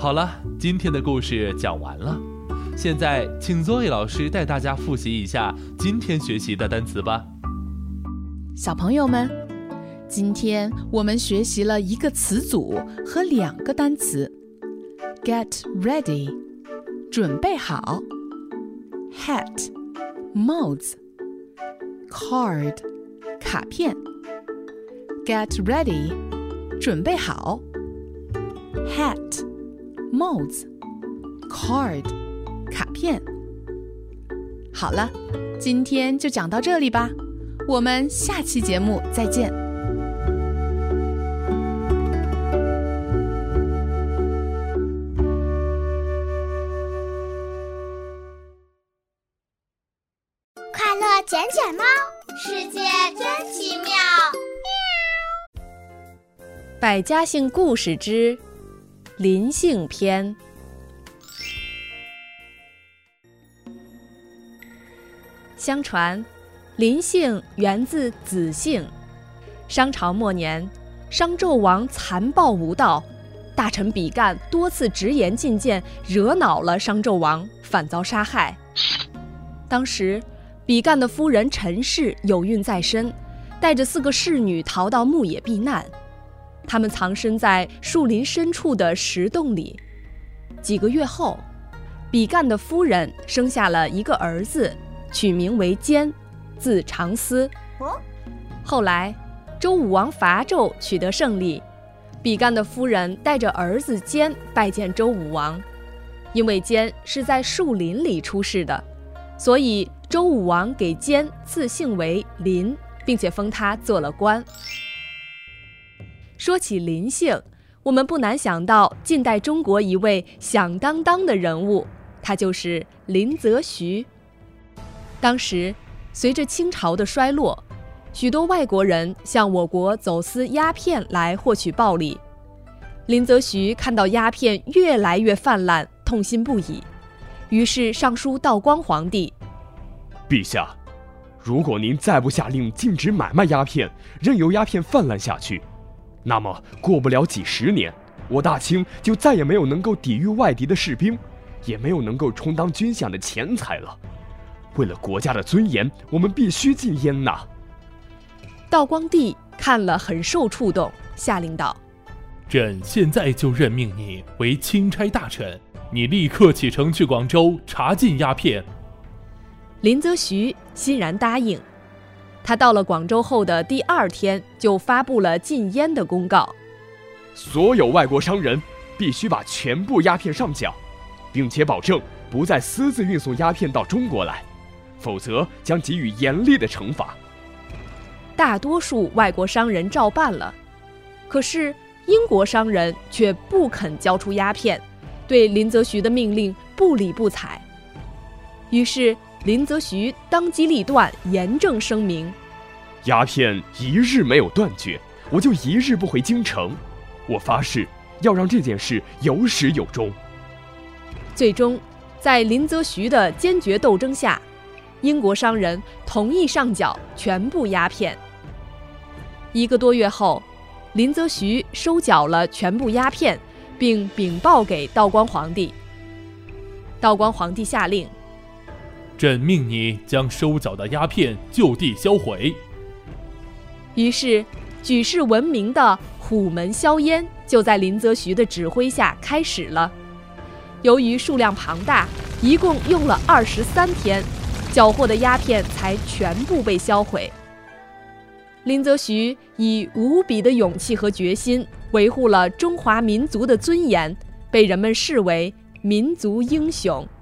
好了，今天的故事讲完了。现在请 Zoe 老师带大家复习一下今天学习的单词吧。 小朋友们，今天我们学习了一个词组和2个单词。 Get ready 准备好， Hat 帽子， Card 卡片。 Get ready 准备好， Hat 帽子， Card 卡片。好了，今天就讲到这里吧，我们下期节目再见。 快乐卷卷猫，世界真奇妙。 百家姓故事之林姓篇。相传，林姓源自子姓。商朝末年，商纣王残暴无道，大臣比干多次直言进谏，惹恼了商纣王，反遭杀害。当时，比干的夫人陈氏有孕在身，带着4个侍女逃到牧野避难。他们藏身在树林深处的石洞里。几个月后，比干的夫人生下了一个儿子，取名为坚，字长思。后来，周武王伐纣取得胜利，比干的夫人带着儿子坚拜见周武王。因为坚是在树林里出世的，所以周武王给坚赐姓为林，并且封他做了官。说起林姓，我们不难想到近代中国一位响当当的人物，他就是林则徐。当时，随着清朝的衰落，许多外国人向我国走私鸦片来获取暴利。林则徐看到鸦片越来越泛滥，痛心不已，于是上书道光皇帝： 陛下，如果您再不下令禁止买卖鸦片，任由鸦片泛滥下去，那么过不了几十年，我大清就再也没有能够抵御外敌的士兵，也没有能够充当军饷的钱财了。为了国家的尊严，我们必须禁烟呐。 道光帝看了很受触动，下令道： 朕现在就任命你为钦差大臣，你立刻启程去广州查禁鸦片。 林则徐欣然答应。他到了广州后的第2天，就发布了禁烟的公告： 所有外国商人必须把全部鸦片上缴，并且保证不再私自运送鸦片到中国来，否则将给予严厉的惩罚。 大多数外国商人照办了，可是英国商人却不肯交出鸦片，对林则徐的命令不理不睬。于是林则徐当机立断，严正声明： 鸦片一日没有断绝，我就一日不回京城。我发誓要让这件事有始有终。 最终，在林则徐的坚决斗争下，英国商人同意上缴全部鸦片。1个多月后，林则徐收缴了全部鸦片，并禀报给道光皇帝。道光皇帝下令： 朕命你将收缴的鸦片就地销毁。 于是，举世闻名的虎门销烟就在林则徐的指挥下开始了。由于数量庞大，一共用了23天，缴获的鸦片才全部被销毁。林则徐以无比的勇气和决心，维护了中华民族的尊严，被人们视为民族英雄。